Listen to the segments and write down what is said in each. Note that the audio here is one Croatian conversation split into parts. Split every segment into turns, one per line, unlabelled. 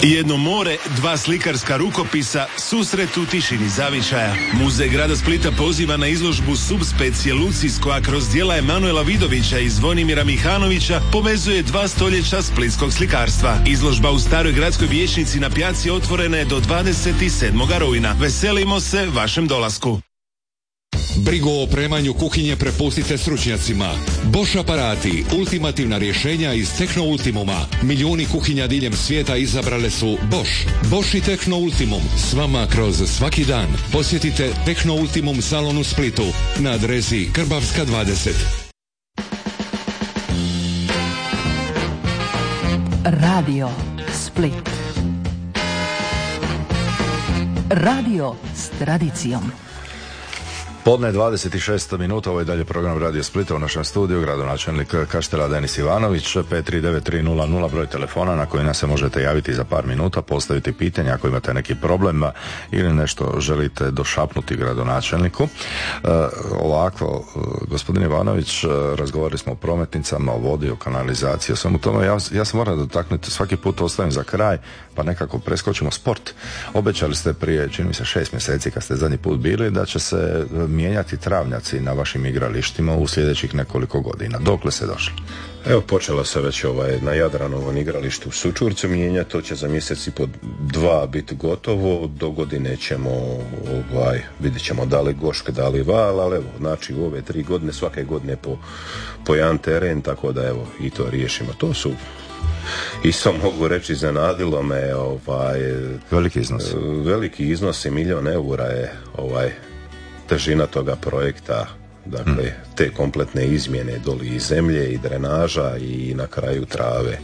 Jedno more, dva slikarska rukopisa, susret u tišini zavičaja. Muzej grada Splita poziva na izložbu Subspecie Lucis, koja kroz djela Emanuela Vidovića i Zvonimira Mihanovića povezuje 2 stoljeća splitskog slikarstva. Izložba u Staroj gradskoj vijećnici na Pjaci otvorena je do 27. rujna. Veselimo se vašem dolasku.
Brigu o opremanju kuhinje prepustite stručnjacima. Bosch aparati, ultimativna rješenja iz Techno Ultimuma. Milijuni kuhinja diljem svijeta izabrale su Bosch. Bosch i Techno Ultimum s vama kroz svaki dan. Posjetite Techno Ultimum salon u Splitu na adresi Krbavska 20.
Radio Split. Radio s tradicijom.
Podne 26 minuta, ovo je dalje program Radio Splita, u našem studiju, gradonačelnik Kaštela Denis Ivanović, 5393000 broj telefona na koji nas se možete javiti za par minuta, postaviti pitanje ako imate neki problem ili nešto želite došapnuti gradonačelniku. Ovako, gospodin Ivanović, razgovarali smo o prometnicama, o vodi, o kanalizaciji, o svemu tome. Ja se moram dotaknuti, svaki put ostavim za kraj, pa nekako preskočimo sport. Obećali ste prije, čini mi se 6 mjeseci kad ste zadnji put bili, da će se mijenjati travnjaci na vašim igralištima u sljedećih nekoliko godina. Dokle se došli?
Evo, počelo se već na Jadranovom igralištu u Sučurcu mijenjati, to će za mjesec i po 2 biti gotovo, do godine ćemo, vidjet ćemo da li Gošk, da li Val, ali evo, znači u ove 3 godine, svake godine po jedan teren, tako da evo, i to riješimo. To su, isto mogu reći, iznenadilo me,
veliki iznos.
Veliki iznos, $1 milion je težina toga projekta, dakle te kompletne izmjene doli i zemlje i drenaža i na kraju trave.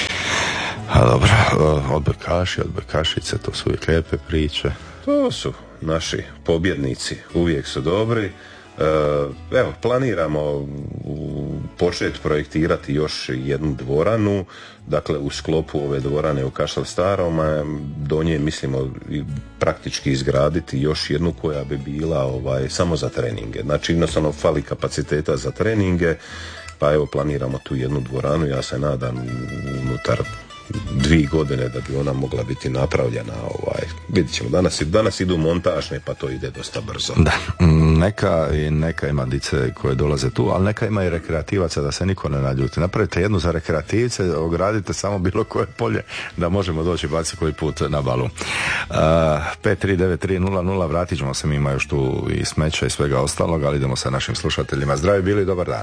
A dobro, odbojkaši, odbojkašice, to su uvijek lijepe priče.
To su naši pobjednici, uvijek su dobri. Evo, planiramo početi projektirati još jednu dvoranu, dakle u sklopu ove dvorane u Kaštel Starom, do nje mislimo praktički izgraditi još jednu koja bi bila samo za treninge. Znači jednostavno fali kapaciteta za treninge, pa evo planiramo tu jednu dvoranu, ja se nadam unutar 2 godine da bi ona mogla biti napravljena. Vidjet ćemo, danas idu montažne, pa to ide dosta brzo.
Da, neka ima dice koje dolaze tu, ali neka ima i rekreativaca, da se niko ne naljuti. Napravite jednu za rekreativce, ogradite samo bilo koje polje da možemo doći baciti koji put na balu. 5393000, vratit ćemo se, mi ima još tu i smeća i svega ostalog, ali idemo sa našim slušateljima. Zdravi bili, dobar dan.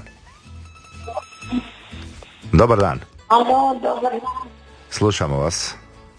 Dobar dan.
Alo, dobar dan.
Slušamo vas.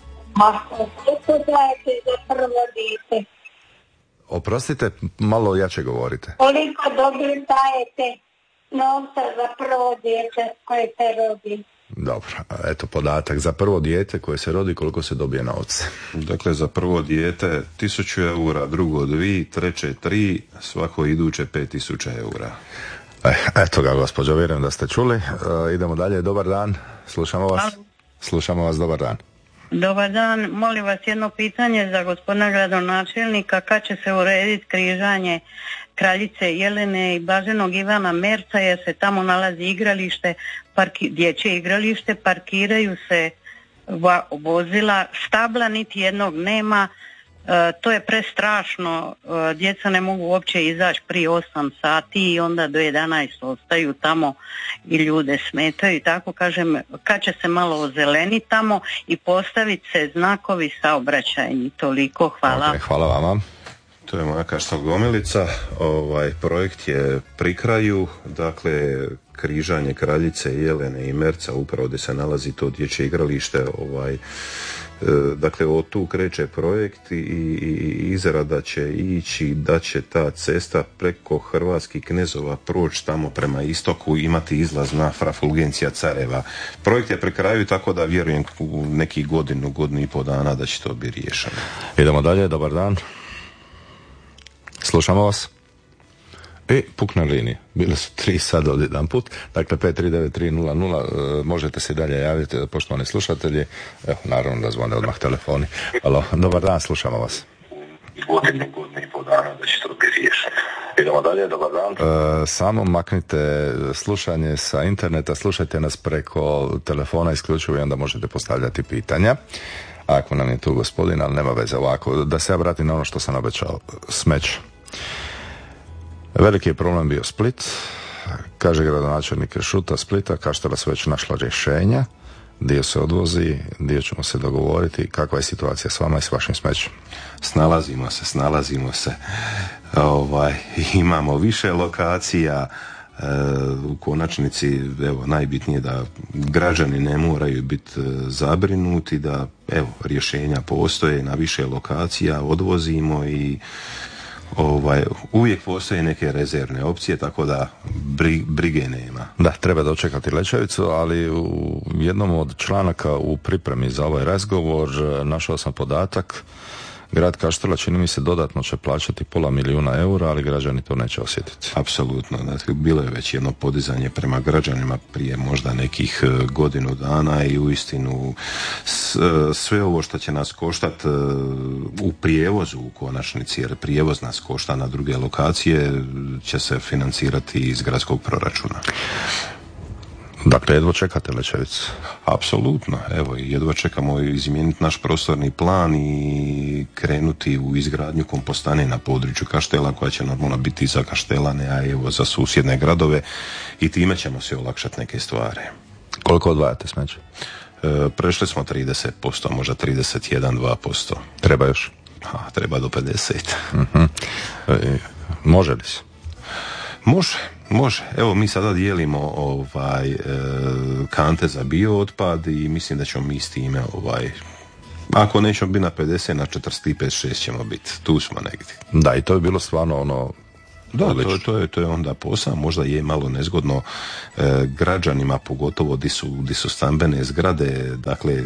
Koliko dajete za prvo dijete?
Oprostite, malo jače govorite.
Koliko dajete novca za prvo dijete koje se rodi?
Dobro, eto podatak. Za prvo dijete koje se rodi, koliko se dobije novca?
Dakle, za prvo dijete 1000 eura, drugo 2, treće 3, svako iduće 5000 eura.
Eto ga, gospođo, vjerujem da ste čuli. Idemo dalje, dobar dan, slušamo vas. Slušamo vas, dobar dan.
Dobar dan, molim vas jedno pitanje za gospodina gradonačelnika, kad će se urediti križanje Kraljice Jelene i Blaženog Ivana Merca, jer se tamo nalazi igralište, dječje igralište, parkiraju se vozila, stabla niti jednog nema, to je prestrašno, djeca ne mogu uopće izaći prije 8 sati i onda do 11 ostaju tamo i ljude smetaju i tako kažem, kad će se malo ozeleniti tamo i postaviti se znakovi saobraćajni, toliko, hvala.
Okay, hvala vama.
To je moja Kaštel Gomilica, projekt je pri kraju, dakle križanje Kraljice Jelene i Merca, upravo gdje se nalazi to dječje igralište, dakle od tu kreće projekt i izrada će ići da će ta cesta preko Hrvatskih Knezova proći tamo prema istoku, imati izlaz na Fra Fulgencija Careva. Projekt je pri kraju, tako da vjerujem u nekih godinu i pol dana da će to biti riješeno.
Idemo dalje, dobar dan. Slušamo vas. I pukne linije. Bile su 3 sad od jedan put. Dakle, 5393000, možete se dalje javiti, poštovani slušatelji. Evo, naravno da zvone odmah telefoni. Alo, dobar dan, slušamo vas.
Godinu i pol dana da će to biti riješeno. Idemo dalje, dobar dan.
Samo maknite slušanje sa interneta, slušajte nas preko telefona isključivo i onda možete postavljati pitanja. Ako nam je tu gospodin, ali nema veze. Ovako, da se ja vratim na ono što sam obećao. Smeće. Veliki je problem bio Split. Kaže gradonačelnik Šuta Splita, Kaštela su već našla rješenja. Dio se odvozi, dio ćemo se dogovoriti. Kakva je situacija s vama i s vašim smećem?
Snalazimo se. Imamo više lokacija. U konačnici, evo, najbitnije da građani ne moraju biti zabrinuti, da evo, rješenja postoje na više lokacija, odvozimo i uvijek postoje neke rezervne opcije, tako da brige nema.
Da, treba dočekati Lećevicu, ali u jednom od članaka u pripremi za ovaj razgovor našao sam podatak. Grad Kaštela, čini mi se, dodatno će plaćati $500,000 eura, ali građani to neće osjetiti.
Apsolutno. Dakle, bilo je već jedno podizanje prema građanima prije možda nekih godinu dana i uistinu sve ovo što će nas koštati u prijevozu u konačnici, jer prijevoz nas košta na druge lokacije, će se financirati iz gradskog proračuna.
Dakle, jedva čekate Lećevicu?
Apsolutno. Evo, jedva čekamo izmijeniti naš prostorni plan i krenuti u izgradnju kompostane na području Kaštela, koja će normalno biti za Kaštelane, a evo za susjedne gradove, i time ćemo se olakšati neke stvari.
Koliko odvajate smeće?
Prešli smo 30%, možda 31-2%.
Treba još?
Treba do 50%.
Uh-huh. Može li se?
Može. Evo, mi sada dijelimo kante za biootpad i mislim da ćemo mi s time ako nećemo biti na 50, na 45-6 ćemo biti. Tu smo negdje.
Da, i to je bilo stvarno
Da, to je onda posao, možda je malo nezgodno građanima, pogotovo di su stambene zgrade, dakle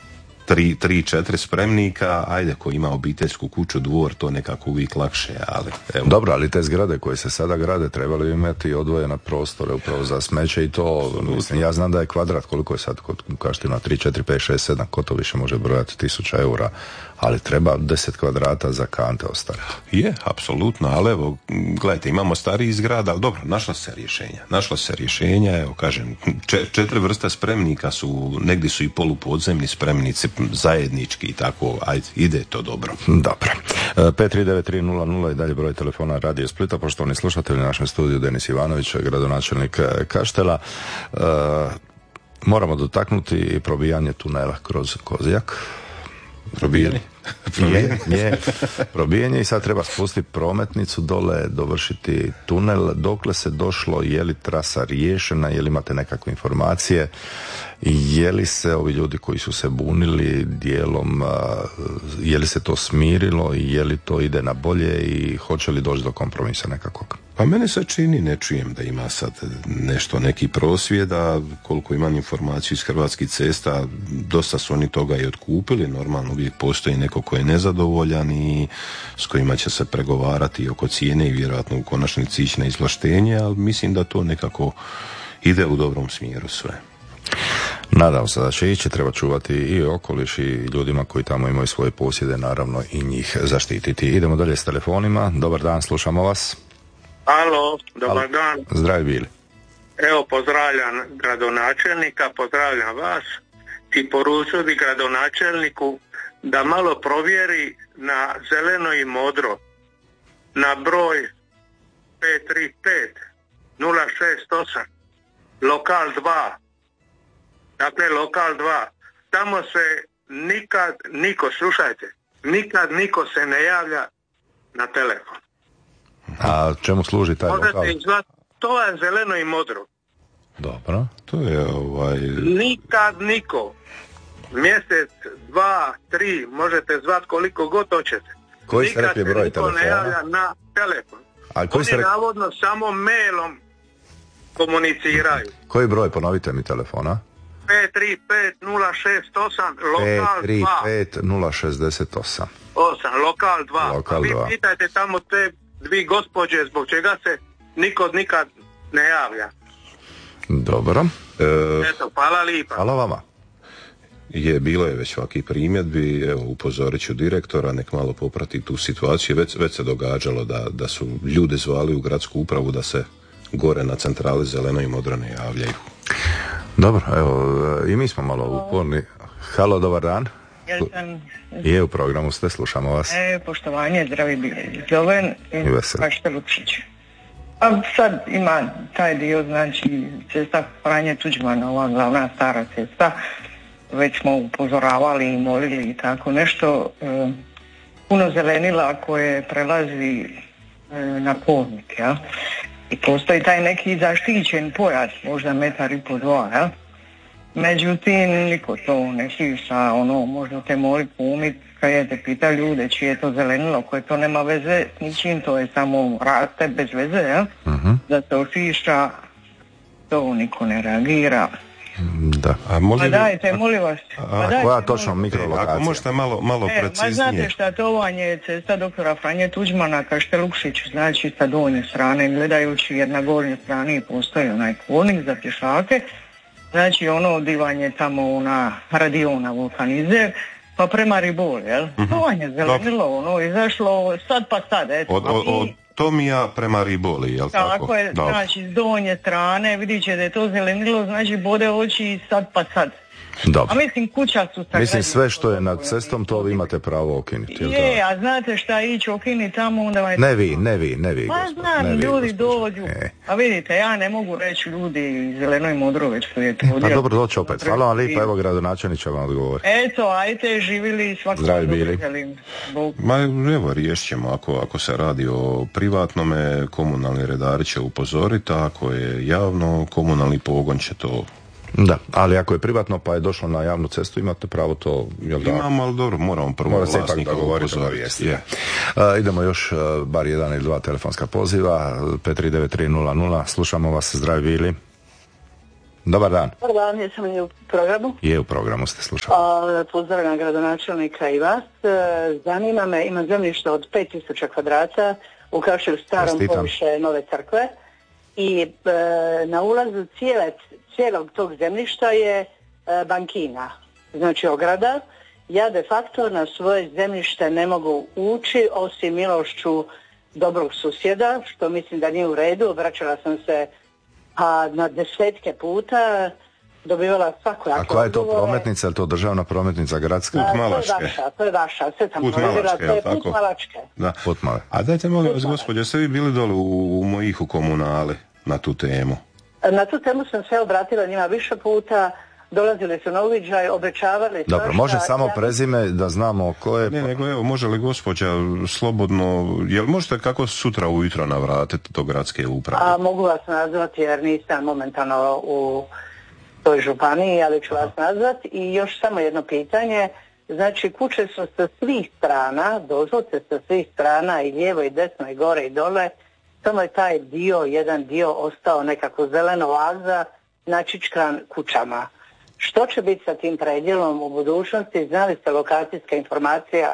3-4 spremnika, ajde, ko ima obiteljsku kuću, dvor, to nekako uvijek lakše, ali evo.
Dobro, ali te zgrade koje se sada grade trebali bi imati odvojene prostore upravo za smeće i to, mislim, ja znam da je kvadrat, koliko je sad kod Kaština, 3, 4, 5, 6, 7, ko to više može brojati, 1000 eura, ali treba 10 kvadrata za kante ostaviti.
Je, apsolutno, ali evo, gledajte, imamo stariji zgrada, ali dobro, našla se rješenja, evo, kažem, 4 vrste spremnika su, negdje su i polupodzemni spremnici, zajednički i tako, ajde, ide to dobro.
Dobro. 53930 i dalje broj telefona Radio Splita. Poštovani slušatelji, u našem studiju Denis Ivanović, gradonačelnik Kaštela. Moramo dotaknuti i probijanje tunela kroz Kozjak. Probijanje i sad treba spustiti prometnicu dole, dovršiti tunel. Dokle se došlo, je li trasa riješena, je li imate nekakve informacije, je li se ovi ljudi koji su se bunili dijelom, je li se to smirilo i je li to ide na bolje i hoće li doći do kompromisa nekakvog?
Pa mene se čini, ne čujem da ima sad neki prosvjeda, koliko imam informaciju iz Hrvatskih cesta, dosta su oni toga i otkupili, normalno uvijek postoji neko ko je nezadovoljan i s kojima će se pregovarati oko cijene i vjerojatno u konačnici ići na izvlaštenje, ali mislim da to nekako ide u dobrom smjeru sve.
Nadam se da će ići, treba čuvati i okoliš i ljudima koji tamo imaju svoje posjede, naravno i njih zaštititi. Idemo dalje s telefonima. Dobar dan, slušamo vas.
Alo, dobar dan.
Zdravi bili.
Evo, pozdravljam gradonačelnika, pozdravljam vas i poručio bi gradonačelniku da malo provjeri na zeleno i modro na broj 535 068 lokal 2. Dakle, lokal 2. Tamo se nikad niko se ne javlja na telefon.
A čemu služi taj lokal?
Možete izvati, to je zeleno i modro.
Dobro.
To je
Nikad niko. Mjesec, 2, 3, možete zvati koliko god hoćete.
Koji ste rekli broj telefona?
Nikad se niko ne javlja na telefon. Oni navodno samo mailom komuniciraju.
Koji broj, ponovite mi telefona?
535 068 lokal
535 068
lokal 2.
Lokal 2.
Vi pitajte tamo te dvi gospođe zbog čega se niko nikad ne javlja.
Dobro.
Eto, hvala lipa.
Hvala vama.
Bilo je već ovakvih primjedbi, evo, upozorit ću direktora, nek malo poprati tu situaciju, već se događalo da su ljude zvali u gradsku upravu da se gore na centrali zeleno i modro ne javljaju.
Dobro, evo, i mi smo malo uporni. Halo, dobar dan. Je u programu ste, slušamo vas.
Poštovanje, zdravi bili. Zoven Kašte Lukšić. A sad ima taj dio, znači cesta Franje Tuđmana, ova glavna stara cesta, već smo upozoravali i molili i tako nešto, puno zelenila koje prelazi na kolnik, ja? I postoji taj neki zaštićen pojas, možda 1,5 do 2, ja? Međutim, niko to ne piša, možda te moli kumit, kad te pita ljude čije je to zelenilo, koje to nema veze s ničim, to je samo raste bez veze, ja? Da se ošiša, to niko ne reagira.
Da.
Dajte, molim vas.
Koja točno mikrolokacija?
Ako možete malo preciznije.
Znate šta, to vam je cesta doktora Franje Tuđmana, Kašte Lukšić, znači sa donje strane, gledajući jer na gornje strani postoji onaj kolnik za pješake, znači odivanje tamo na radiona vulkanizer, pa prema Ribol, jel? To vam je zelenilo, izašlo sad pa sad, eto.
Od Tomija prema Riboli, jel tako?
Tako je, znači s donje strane, vidit će da je to zelenilo, znači bode oči sad pa sad.
Dobro.
A mislim kuća su sagrađene.
Mislim sve što je nad cestom to vi imate pravo okinuti.
Je, a znate šta ići okini tamo onda vam je...
Ne vi.
Pa znam, ljudi dođu. A vidite, ja ne mogu reći ljudi zeleno i modro već što je to.
Pa dobro, doći opet. Hvala vam lijepo, evo gradonačelnik će vam odgovori.
Eto, ajte, živjeli svako.
Zdravi bili.
Ma evo, riješit ćemo, ako se radi o privatnome, komunalni redari će upozoriti, a ako je javno, komunalni pogon će to...
Da, ali ako je privatno pa je došlo na javnu cestu, imate pravo to, jel da?
Imamo, ali dobro, moramo prvo vlasnika upozoriti.
Idemo još bar 1 ili 2 telefonska poziva, 539-300, slušamo vas, zdravi bili. Dobar dan.
Dobar dan, jesam li u programu?
Je, u programu ste slušali.
Pozdravljam gradonačelnika i vas. Zanima me, imam zemljište od 5000 kvadrata u Kašelu starom poviše Nove Crkve i na ulazu cijelog tog zemljišta je bankina, znači ograda. Ja de facto na svoje zemljište ne mogu ući osim milošću dobrog susjeda, što mislim da nije u redu. Obraćala sam se na 10 puta, dobivala svakojake.
A koja je to prometnica? Je to državna prometnica, gradska?
Put Malačke.
To je vaša, sve sam provjerila, to je Put Malačke.
Da. A dajte molim vas, gospođo, ste vi bili dole u mojih u komunali na tu temu?
Na tu temu sam se obratila njima više puta, dolazili su na uviđaj, obećavali.
Dobro, može samo prezime da znamo ko je...
Ne, nego evo, može li gospođa slobodno, jel možete kako sutra ujutro navratiti do gradske uprave?
Mogu vas nazvati jer nisam momentalno u toj županiji, ali ću vas nazvati. I još samo jedno pitanje, znači kuće su sa svih strana, doslovce sa svih strana, i lijevo i desno i gore i dole, samo je taj jedan dio ostao nekako zeleno oaza načičkan kućama. Što će biti sa tim predjelom u budućnosti? Znali ste lokacijska informacija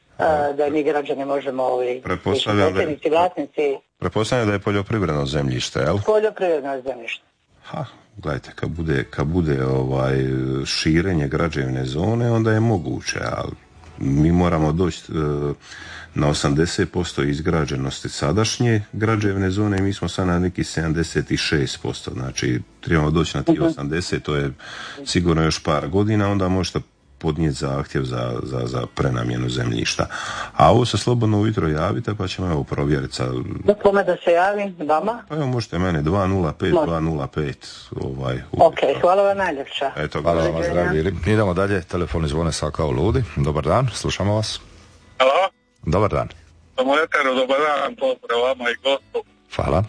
da mi građani možemo
Pretpostavljam da je poljoprivredno zemljište, jel?
Poljoprivredno zemljište.
Gledajte, kad bude širenje građevne zone, onda je moguće, ali mi moramo doći na 80% izgrađenosti sadašnje građevne zone i mi smo sad na neki 76%, znači trebamo doći na ti 80, to je sigurno još par godina, onda možete podnijeti zahtjev za prenamjenu zemljišta. A ovo se slobodno ujutro javite pa ćemo evo provjeriti sad.
Kome da se javim, vama?
Pa evo možete mene 205.
Ok, hvala vam najljepša.
Hvala vam, zdravi. Idemo dalje, telefoni zvone sad kao ludi. Dobar dan, slušamo vas.
Halo?
Dobar dan.
Dobar dan, pozdrav vama i gostu.
Hvala.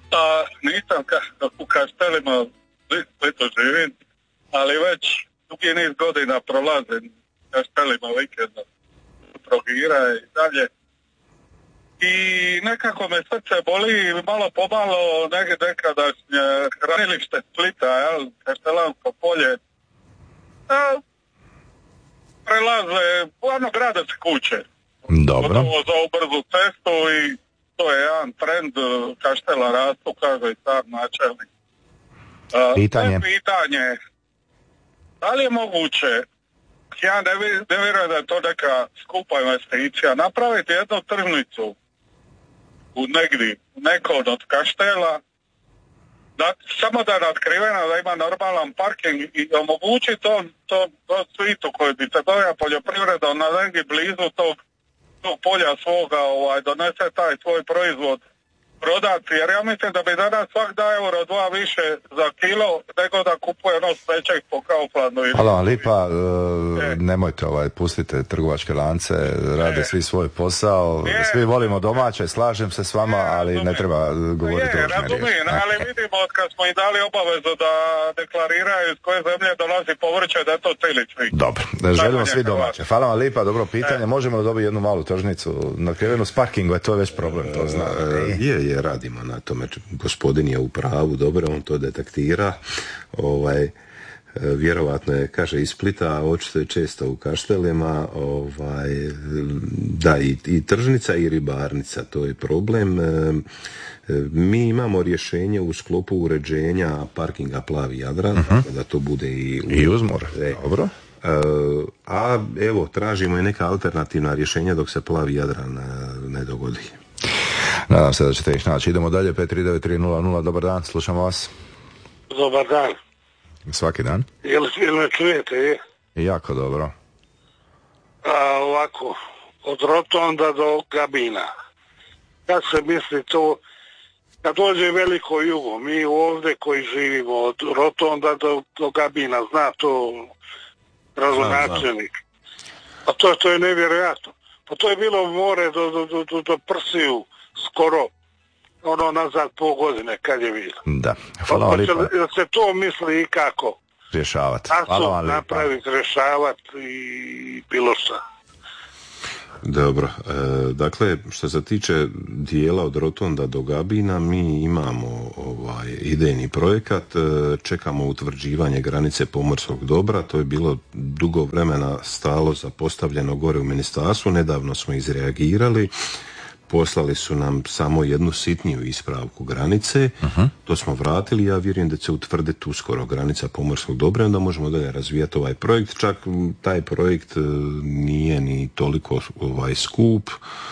Nisam u Kaštelima, Splitu živim, ali već dugi niz godina prolazim Kaštelima vikendom, Trogira i dalje. I nekako me srce boli, malo pomalo nekadašnje hranilište Splita, Kaštelansko polje. Prelaze, uglavnom grade se kuće.
Dobro.
Gotovo za brzu cestu i to je jedan trend, Kaštela rastu, kaže i sam načelnik.
Pitanje.
Da li je moguće, ja ne vjerujem da je to neka skupa investicija, napraviti jednu tržnicu u negdje, neko od Kaštela samo da je natkrivena, da ima normalan parking i omogući to svitu koji bi se bavio poljoprivredom na negdje blizu tog polja svoga, donese taj svoj proizvod prodati, jer ja mislim da bi danas svak da euro 2 više za kilo nego da kupuje ono smeće po Kauflandu.
Hvala vam lipa, nemojte pustite trgovačke lance, rade svi svoj posao, svi volimo domaće, slažem se s vama, ali ne treba govoriti ružne riječi.
Razumijem, ali vidimo od kad smo i dali obavezu da deklariraju iz koje zemlje dolazi povrće, da je to cilični.
Dobro, želimo svi domaće. Hvala vam lipa, dobro pitanje, možemo li dobiti jednu malu tržnicu nakrivenu s parkingu, to je već problem, to zna.
Je, radimo na tome, gospodin je u pravu, dobro, on to detektira, vjerovatno je, kaže, iz Splita, a očito je često u Kaštelima, da, i tržnica i ribarnica, to je problem. Mi imamo rješenje u sklopu uređenja parkinga Plavi Jadran, tako da to bude
i uz more, dobro.
A evo, tražimo i neka alternativna rješenja dok se Plavi Jadran ne dogodi.
Nadam se da ćete ih naći. Idemo dalje, 539-300, dobar dan, slušamo vas.
Dobar dan.
Svaki dan.
Jel me čujete, je?
Jako dobro.
Ovako, od Rotonda do Gabina. Kad se misli to, kad dođe veliko jugo, mi ovdje koji živimo od Rotonda do Gabina, zna to gradonačelnik. A to je nevjerojatno. Pa to je bilo more do Prsiju, skoro nazad pol godine kad je bilo.
Da, hvala vam lipa.
Da se to misli i kako
rješavati. Hvala vam lipa.
Napraviti, rješavati i bilo šta.
Dobro, dakle, što se tiče dijela od Rotonda do Gabina, mi imamo idejni projekat, čekamo utvrđivanje granice pomorskog dobra, to je bilo dugo vremena stalo zapostavljeno gore u ministarstvu, nedavno smo izreagirali, poslali su nam samo jednu sitniju ispravku granice, to smo vratili, ja vjerujem da će utvrditi uskoro granica pomorskog dobra, onda možemo dalje razvijati ovaj projekt, čak taj projekt nije ni toliko skup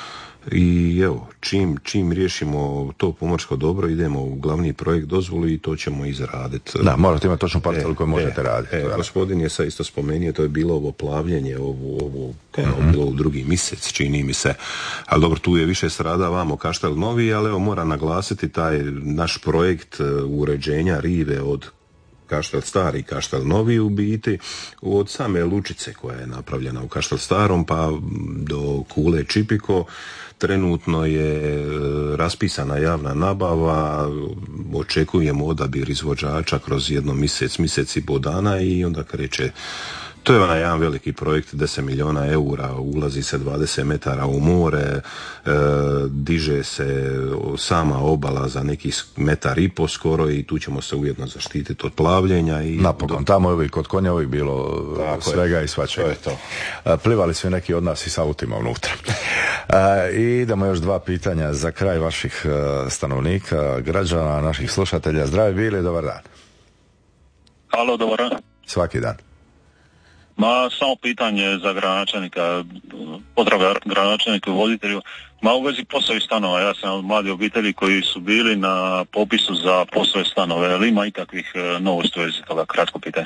i evo, čim riješimo to pomorsko dobro, idemo u glavni projekt dozvolu i to ćemo izraditi.
Da, morate imati točno parcelu koju možete raditi.
Gospodin je sad isto spomenuo, to je bilo ovo plavljenje, bilo u drugi mjesec, čini mi se, ali dobro, tu je više strada vamo Kaštel Novi, ali evo moram naglasiti taj naš projekt uređenja rive od Kaštel Stari i Kaštel Novi u biti od same lučice koja je napravljena u Kaštel Starom pa do Kule Čipiko. Trenutno je raspisana javna nabava, očekujemo odabir izvođača kroz jedno mjesec i pol dana i onda kreće. To je onaj jedan veliki projekt, 10 milijuna eura, ulazi se 20 metara u more, diže se sama obala za neki metar i po skoro i tu ćemo se ujedno zaštititi od plavljenja. I
napokon, tamo je kod konja uvijek bilo svega i svačega.
To je to.
Plivali su neki od nas i s autima unutra. I idemo još dva pitanja za kraj vaših stanovnika, građana, naših slušatelja. Zdravi bili, dobar dan.
Halo, dobar dan.
Svaki dan.
Samo pitanje za gradonačelnika, pozdrav gradonačelniku i voditelju. U vezi POS-ovih stanova, ja sam od mladi obitelji koji su bili na popisu za POS-ove stanove, ali ima ikakvih novosti u vezi toga? Kratko pitanje.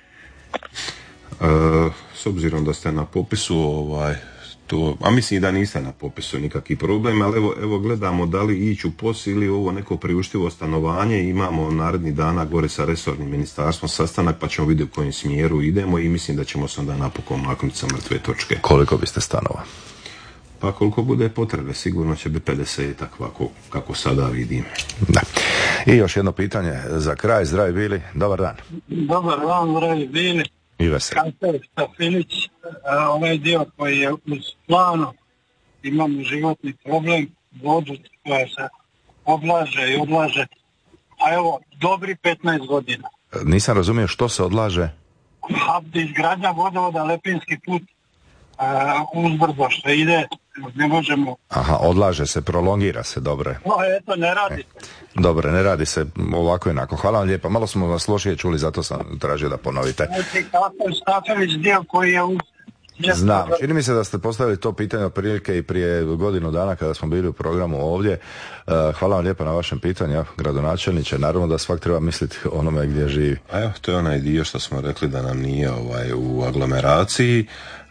S obzirom da ste na popisu, a mislim da niste na popisu nikakvi problem, ali evo gledamo da li ići u POS ili ovo neko priuštivo stanovanje. Imamo naredni dana gore sa resornim ministarstvom sastanak pa ćemo vidjeti u kojem smjeru idemo i mislim da ćemo se onda napokon maknuti sa mrtve točke.
Koliko biste stanova?
Pa koliko bude potrebe, sigurno će biti 50-ak kako sada vidim.
Da. I još jedno pitanje za kraj, zdravi bili, dobar dan.
Dobar dan, zdravi bili.
I vesel.
Kanter Stafilić, ovaj dio koji je uz plano, imamo životni problem, vodu koja se odlaže i odlaže, a evo, dobri 15 godina.
Nisam razumio što se odlaže?
Izgradnja vodovoda Lepinski put uzbrdo što ide, ne možemo...
Aha, odlaže se, prolongira se, dobro.
No, eto, ne radi se.
Dobro, ne radi se ovako jednako. Hvala vam lijepa, malo smo vas lošije čuli, zato sam tražio da ponovite.
Kanter Stafilić, dio koji je uz
Znam, čini mi se da ste postavili to pitanje otprilike i prije godinu dana kada smo bili u programu ovdje. Hvala vam lijepo na vašem pitanju, gradonačelniče. Naravno da svak treba misliti onome gdje živi.
A evo, to je onaj dio što smo rekli da nam nije u aglomeraciji,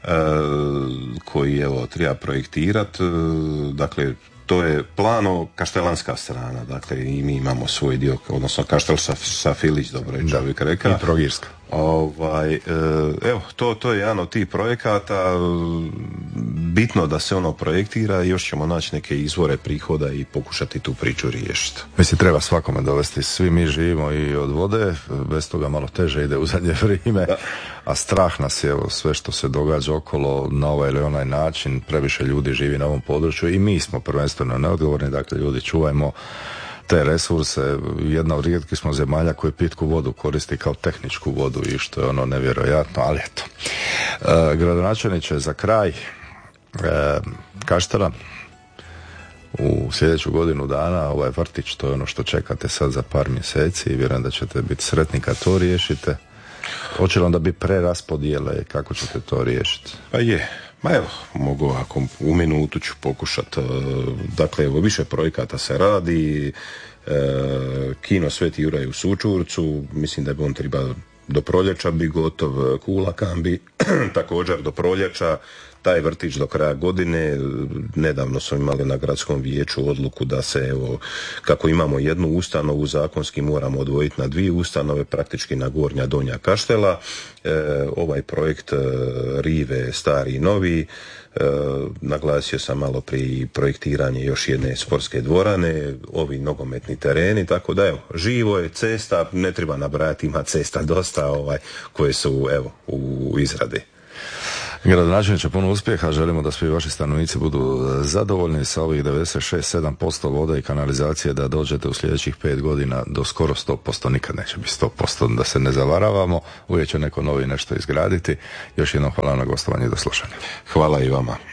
koji evo treba projektirati. Dakle, to je plano kaštelanska strana, dakle i mi imamo svoj dio, odnosno Kaštel Safilić, dobro je čovjek rekao.
I Trogirska.
Evo, to je jedan od tih projekata, bitno da se ono projektira i još ćemo naći neke izvore prihoda i pokušati tu priču riješiti.
Mislim, treba svakome dovesti, svi mi živimo i od vode, bez toga malo teže ide u zadnje vrijeme, a strah nas je, evo, sve što se događa okolo na ovaj ili onaj način, previše ljudi živi na ovom području i mi smo prvenstveno neodgovorni, dakle ljudi čuvajmo te resurse. Jedna od rijetkih smo zemalja koji pitku vodu koristi kao tehničku vodu i što je ono nevjerojatno, ali eto. Gradonačelniče, za kraj, Kaštela, u sljedeću godinu dana ovaj vrtić, to je ono što čekate sad za par mjeseci i vjerujem da ćete biti sretni kad to riješite. Hoće li onda biti preraspodijele, kako ćete to riješiti?
Pa je. Ma evo, mogu ako u minutu ću pokušati. Dakle, evo, više projekata se radi. Kino Sveti Juraj u Sučurcu, mislim da bi on treba do proljeća bi gotov. Kula Kambi također do proljeća. Taj vrtić do kraja godine. Nedavno smo imali na gradskom vijeću odluku da se, evo, kako imamo jednu ustanovu, zakonski moramo odvojiti na 2 ustanove, praktički na Gornja Donja Kaštela. Ovaj projekt rive stari i novi, naglasio sam malo prije projektiranje još jedne sportske dvorane, ovi nogometni tereni, tako da evo, živo je, cesta, ne treba nabrajati, ima cesta dosta koje su evo u izradi.
Gradonačelniče, puno uspjeha, želimo da svi vaši stanovnici budu zadovoljni sa ovih 96-7% vode i kanalizacije, da dođete u sljedećih 5 godina do skoro 100%, nikad neće biti 100%, da se ne zavaravamo, uvijek će neko novi nešto izgraditi. Još jednom hvala na gostovanje i do slušanja.
Hvala i vama.